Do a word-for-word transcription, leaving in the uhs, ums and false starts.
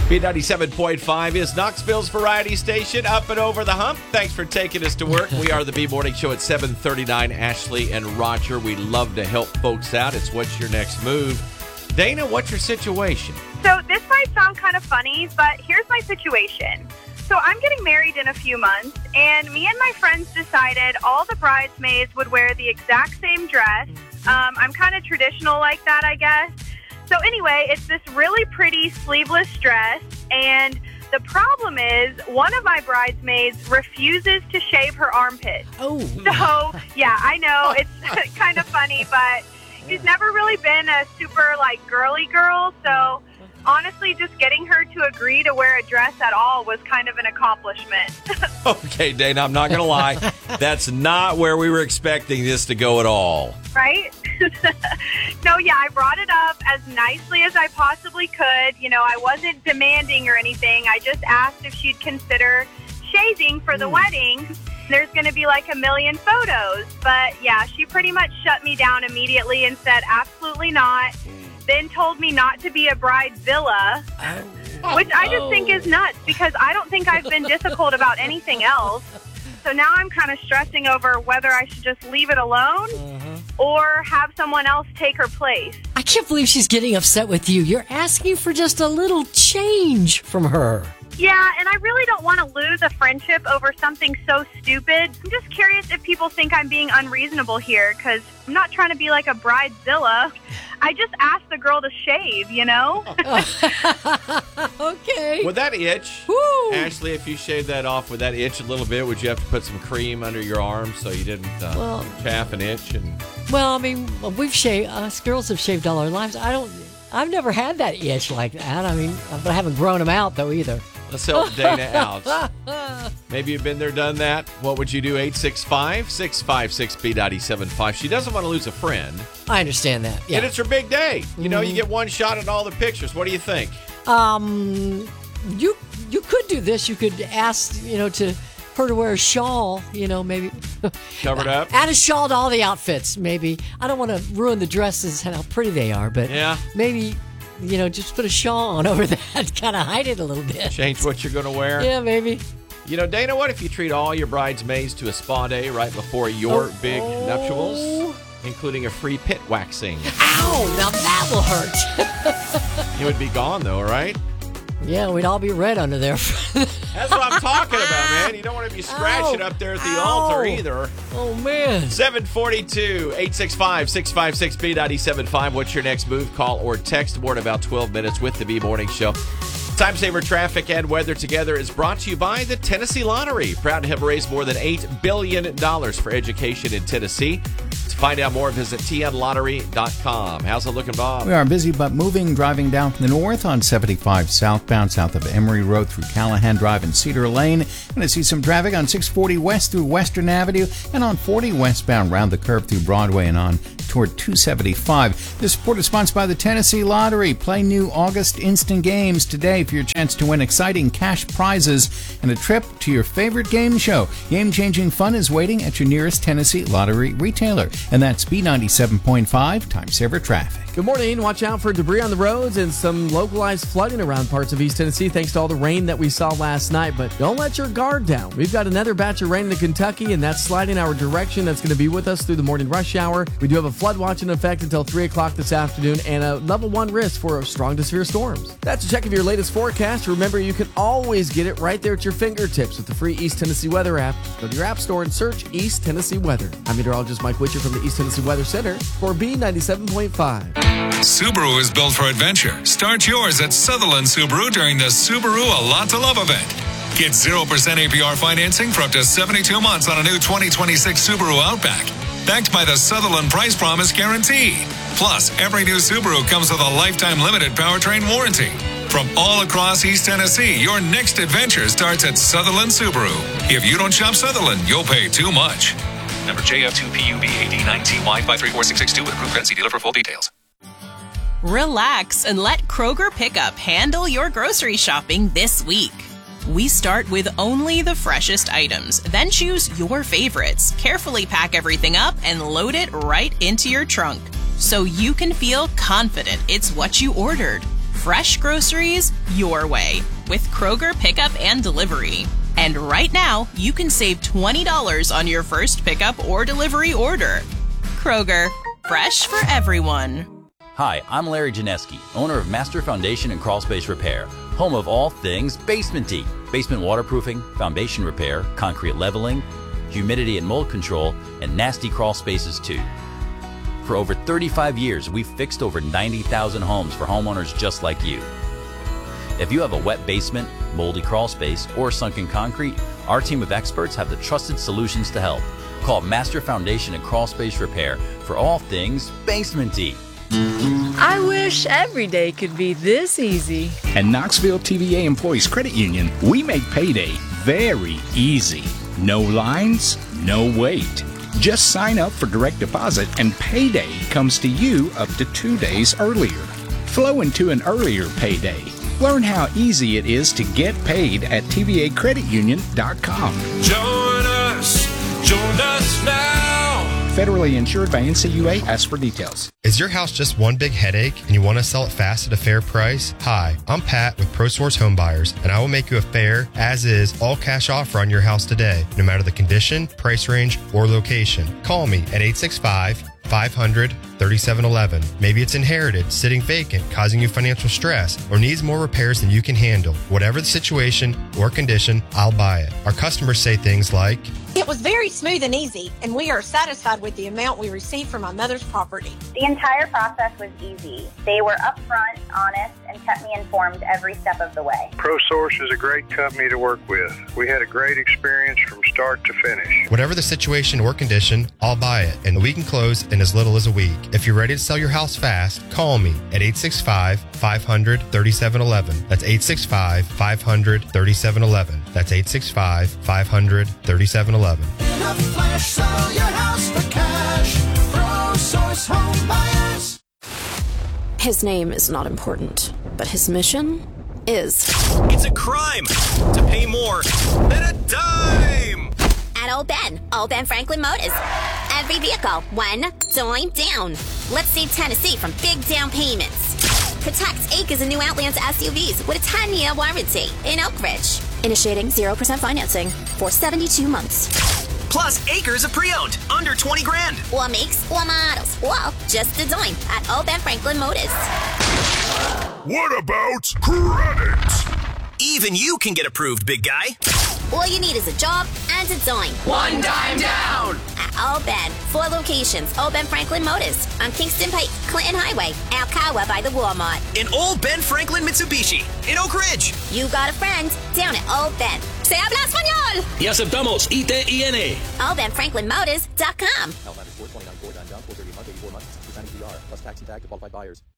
B ninety-seven point five is Knoxville's variety station, up and over the hump. Thanks for taking us to work. We are the B Morning Show at seven thirty-nine. Ashley and Roger, we love to help folks out. It's What's Your Next Move? Dana, what's your situation? So this might sound kind of funny, but here's my situation. So I'm getting married in a few months, and me and my friends decided all the bridesmaids would wear the exact same dress. Um, I'm kind of traditional like that, I guess. So anyway, it's this really pretty sleeveless dress, and the problem is one of my bridesmaids refuses to shave her armpits. Oh. So, yeah, I know it's kind of funny, but she's never really been a super, like, girly girl, so honestly, just getting her to agree to wear a dress at all was kind of an accomplishment. Okay, Dana, I'm not going to lie. That's not where we were expecting this to go at all. Right? No, yeah, I brought it up as nicely as I possibly could. You know, I wasn't demanding or anything. I just asked if she'd consider shaving for the mm. wedding. There's going to be like a million photos. But, yeah, she pretty much shut me down immediately and said absolutely not. Then told me not to be a bridezilla, oh. which I just think is nuts because I don't think I've been difficult about anything else. So now I'm kind of stressing over whether I should just leave it alone uh-huh. or have someone else take her place. I can't believe she's getting upset with you. You're asking for just a little change from her. Yeah, and I really don't want to lose a friendship over something so stupid. I'm just curious if people think I'm being unreasonable here, because I'm not trying to be like a bridezilla. I just asked the girl to shave, you know? Okay. Would that itch? Woo. Ashley, if you shaved that off, would that itch a little bit? Would you have to put some cream under your arm so you didn't uh, well, chafe an itch? And Well, I mean, we've shaved, us girls have shaved all our lives. I don't, I've never had that itch like that. I mean, but I haven't grown them out, though, either. Let's help Dana out. Maybe you've been there, done that. What would you do? eight six five, six five six, B nine seven five. She doesn't want to lose a friend. I understand that. Yeah. And it's her big day. You mm-hmm. know, you get one shot at all the pictures. What do you think? Um, you you could do this. You could ask, you know, to her to wear a shawl, you know, maybe. Covered up? Add a shawl to all the outfits, maybe. I don't want to ruin the dresses and how pretty they are, but yeah. maybe... You know, just put a shawl on over that, kind of hide it a little bit. Change what you're going to wear? Yeah, maybe. You know, Dana, what if you treat all your bridesmaids to a spa day right before your oh, big oh. nuptials, including a free pit waxing? Ow! Now that will hurt. It would be gone, though, right? Yeah, we'd all be red under there. That's what I'm talking about, man. You don't want to be scratching Ow. up there at the Ow. altar either. Oh, man. seven forty-two, eight six five, six five six, B nine seven five. What's your next move? Call or text. More in about twelve minutes with the B Morning Show. Time Saver Traffic and Weather Together is brought to you by the Tennessee Lottery. Proud to have raised more than eight billion dollars for education in Tennessee. To find out more, visit T N lottery dot com. How's it looking, Bob? We are busy but moving, driving down from the north on seventy-five southbound, south of Emory Road through Callahan Drive and Cedar Lane. Going to see some traffic on six forty west through Western Avenue and on forty westbound round the curve through Broadway and on toward two seventy-five. This report is sponsored by the Tennessee Lottery. Play new August instant games today for your chance to win exciting cash prizes and a trip to your favorite game show. Game-changing fun is waiting at your nearest Tennessee Lottery retailer. And that's B ninety-seven point five, Time Saver Traffic. Good morning. Watch out for debris on the roads and some localized flooding around parts of East Tennessee thanks to all the rain that we saw last night. But don't let your guard down. We've got another batch of rain in Kentucky, and that's sliding our direction. That's going to be with us through the morning rush hour. We do have a flood watch in effect until three o'clock this afternoon and a level one risk for strong to severe storms. That's a check of your latest forecast. Remember, you can always get it right there at your fingertips with the free East Tennessee Weather app. Go to your app store and search East Tennessee Weather. I'm meteorologist Mike Witcher from the East Tennessee Weather Center for B ninety-seven point five. Subaru is built for adventure. Start yours at Sutherland Subaru during the Subaru A Lot to Love event. Get zero percent A P R financing for up to seventy-two months on a new twenty twenty-six Subaru Outback. Backed by the Sutherland Price Promise Guarantee. Plus, every new Subaru comes with a lifetime limited powertrain warranty. From all across East Tennessee, your next adventure starts at Sutherland Subaru. If you don't shop Sutherland, you'll pay too much. Number J F two P U B A D nine T Y five three four six six two with approved credit. See dealer for full details. Relax and let Kroger Pickup handle your grocery shopping this week. We start with only the freshest items, then choose your favorites, carefully pack everything up, and load it right into your trunk so you can feel confident it's what you ordered. Fresh groceries your way with Kroger Pickup and Delivery. And right now, you can save twenty dollars on your first pickup or delivery order. Kroger, fresh for everyone. Hi, I'm Larry Janeski, owner of Master Foundation and Crawl Space Repair, home of all things basement-y. Basement waterproofing, foundation repair, concrete leveling, humidity and mold control, and nasty crawl spaces too. For over thirty-five years, we've fixed over ninety thousand homes for homeowners just like you. If you have a wet basement, moldy crawl space, or sunken concrete, our team of experts have the trusted solutions to help. Call Master Foundation and Crawl Space Repair for all things basement-y. I wish every day could be this easy. At Knoxville T V A Employees Credit Union, we make payday very easy. No lines, no wait. Just sign up for direct deposit and payday comes to you up to two days earlier. Flow into an earlier payday. Learn how easy it is to get paid at T V A credit union dot com. Join us, join us now. Federally insured by N C U A. Ask for details. Is your house just one big headache and you want to sell it fast at a fair price? Hi, I'm Pat with ProSource Home Buyers, and I will make you a fair, as-is, all-cash offer on your house today, no matter the condition, price range, or location. Call me at eight six five, five hundred, thirty-seven eleven. Maybe it's inherited, sitting vacant, causing you financial stress, or needs more repairs than you can handle. Whatever the situation or condition, I'll buy it. Our customers say things like, "It was very smooth and easy, and we are satisfied with the amount we received from my mother's property." The entire process was easy. They were upfront, honest, and kept me informed every step of the way. ProSource is a great company to work with. We had a great experience from start to finish. Whatever the situation or condition, I'll buy it, and we can close in as little as a week. If you're ready to sell your house fast, call me at eight six five, five hundred, thirty-seven eleven. That's eight six five, five hundred, thirty-seven eleven. That's eight six five, five hundred, thirty-seven eleven. In a flash, sell your house for cash. ProSource Home Buyers. His name is not important, but his mission is. It's a crime to pay more than a dime. At Old Ben, Old Ben Franklin Motors. Every vehicle, one dime down. Let's save Tennessee from big down payments. Protect acres of new Outlands S U Vs with a ten-year warranty in Oak Ridge. Initiating zero percent financing for seventy-two months. Plus acres of pre-owned, under twenty grand. Or makes, or models, or just a dime at Old Ben Franklin Motors. What about credit? Even you can get approved, big guy. All you need is a job and a dime. One dime down. At Old Ben, four locations. Old Ben Franklin Motors on Kingston Pike, Clinton Highway, Alcoa by the Walmart. In Old Ben Franklin Mitsubishi in Oak Ridge. You got a friend down at Old Ben. Se habla español. Y aceptamos I T I N. Old Ben Franklin Motors dot com. L four twenty-nine four nine down, four thirty a month, eighty-four months, six percent A P R, plus tax and tag to qualified buyers.